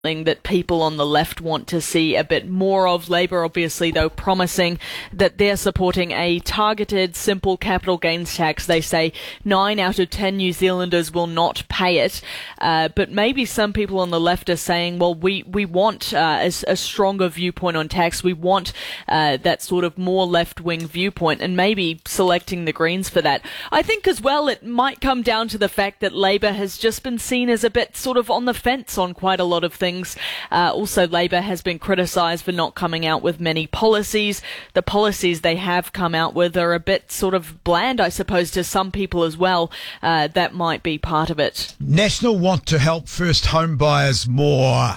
that people on the left want to see a bit more of. Labour, obviously, though, promising that they're supporting a targeted, simple capital gains tax. They say 9 out of 10 New Zealanders will not pay it. But maybe some people on the left are saying, well, we want a stronger viewpoint on tax. We want that sort of more left-wing viewpoint, and maybe selecting the Greens for that. I think as well it might come down to the fact that Labour has just been seen as a bit sort of on the fence on quite a lot of things. Also, Labour has been criticised for not coming out with many policies. The policies they have come out with are a bit sort of bland, I suppose, to some people as well. That might be part of it. National want to help first home buyers more.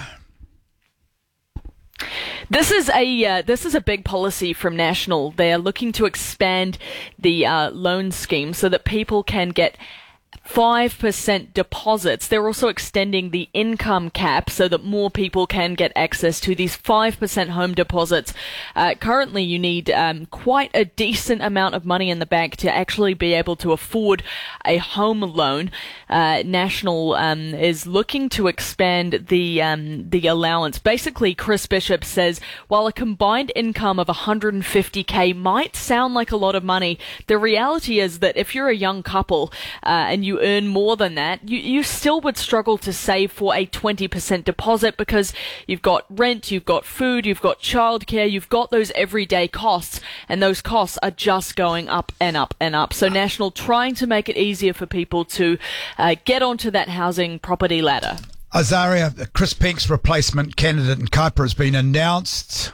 This is a big policy from National. They are looking to expand the loan scheme so that people can get 5% deposits. They're also extending the income cap so that more people can get access to these 5% home deposits. Currently, you need quite a decent amount of money in the bank to actually be able to afford a home loan. National is looking to expand the allowance. Basically, Chris Bishop says, while a combined income of 150k might sound like a lot of money, the reality is that if you're a young couple and you earn more than that, you still would struggle to save for a 20% deposit, because you've got rent, you've got food, you've got childcare, you've got those everyday costs, and those costs are just going up and up and up. So National trying to make it easier for people to get onto that housing property ladder. Azaria, Chris Penk's replacement candidate in Kaipara has been announced.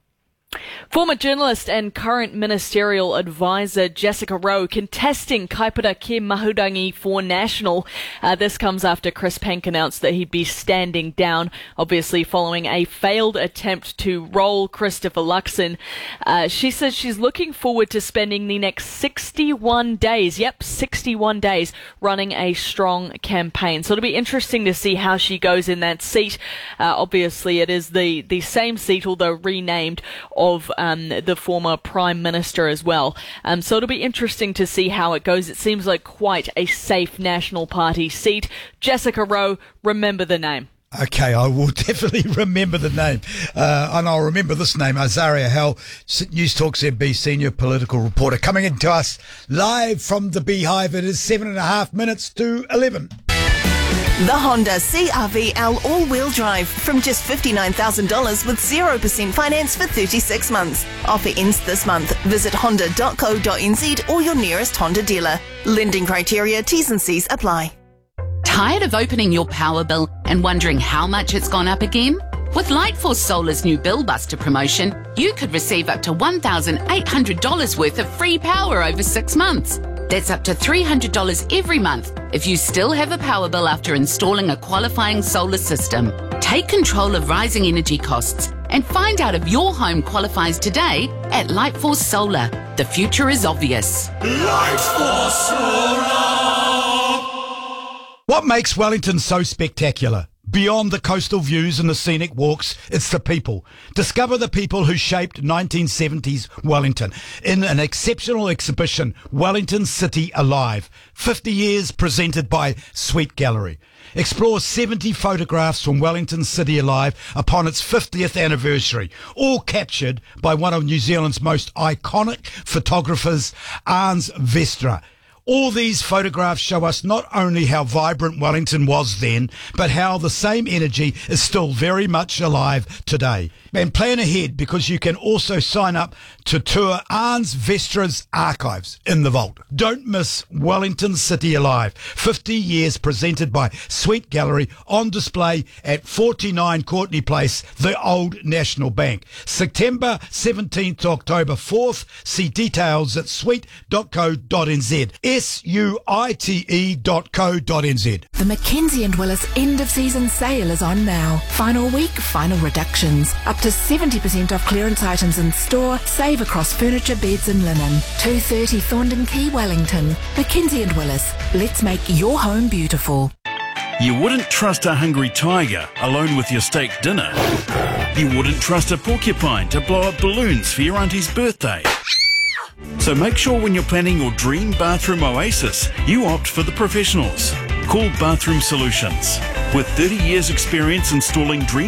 Former journalist and current ministerial advisor Jessica Rowe contesting Kaipara Ke Mahurangi for National. This comes after Chris Penk announced that he'd be standing down, obviously following a failed attempt to roll Christopher Luxon. She says she's looking forward to spending the next 61 days, 61 days, running a strong campaign. So it'll be interesting to see how she goes in that seat. Obviously, it is the same seat, although renamed, of the former Prime Minister as well. So it'll be interesting to see how it goes. It seems like quite a safe National Party seat. Jessica Rowe, remember the name. Okay, I will definitely remember the name. And I'll remember this name, Azaria Hell, News Talk ZB senior political reporter, coming into us live from the Beehive. It is 7.5 minutes to 11. The Honda CR-V all-wheel drive from just $59,000 with 0% finance for 36 months. Offer ends this month. Visit honda.co.nz or your nearest Honda dealer. Lending criteria, T's and C's apply. Tired of opening your power bill and wondering how much it's gone up again? With Lightforce Solar's new Bill Buster promotion, you could receive up to $1,800 worth of free power over 6 months. That's up to $300 every month if you still have a power bill after installing a qualifying solar system. Take control of rising energy costs and find out if your home qualifies today at Lightforce Solar. The future is obvious. Lightforce Solar! What makes Wellington so spectacular? Beyond the coastal views and the scenic walks, it's the people. Discover the people who shaped 1970s Wellington in an exceptional exhibition, Wellington City Alive. 50 years presented by Sweet Gallery. Explore 70 photographs from Wellington City Alive upon its 50th anniversary, all captured by one of New Zealand's most iconic photographers, Ans Vestra. All these photographs show us not only how vibrant Wellington was then, but how the same energy is still very much alive today. And plan ahead, because you can also sign up to tour Ans Vestra's archives in the vault. Don't miss Wellington City Alive, 50 years presented by Sweet Gallery, on display at 49 Courtney Place, the old National Bank. September 17th to October 4th. See details at sweet.co.nz. SUITE.co.nz. The Mackenzie & Willis end of season sale is on now. Final week, final reductions. Up to 70% off clearance items in store. Save across furniture, beds and linen. 230 Thorndon Quay, Wellington. Mackenzie & Willis. Let's make your home beautiful. You wouldn't trust a hungry tiger alone with your steak dinner. You wouldn't trust a porcupine to blow up balloons for your auntie's birthday. So make sure when you're planning your dream bathroom oasis, you opt for the professionals. Call Bathroom Solutions. With 30 years experience installing dream